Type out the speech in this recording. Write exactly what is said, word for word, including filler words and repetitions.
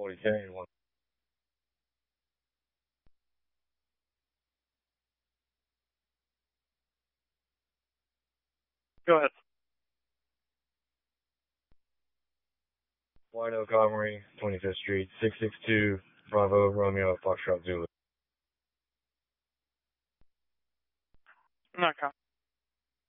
forty K. One. Go ahead. White Oak Armory, twenty-fifth Street, six six two Bravo Romeo Foxtrot Zulu. Okay.